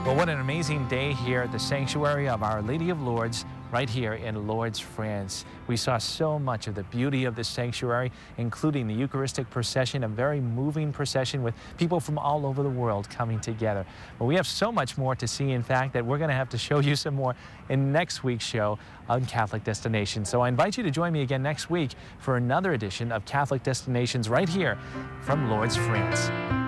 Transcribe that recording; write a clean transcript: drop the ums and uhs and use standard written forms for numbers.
Well, what an amazing day here at the sanctuary of Our Lady of Lourdes, right here in Lourdes, France. We saw so much of the beauty of the sanctuary, including the Eucharistic procession, a very moving procession with people from all over the world coming together. But we have so much more to see, in fact, that we're going to have to show you some more in next week's show on Catholic Destinations. So I invite you to join me again next week for another edition of Catholic Destinations right here from Lourdes, France.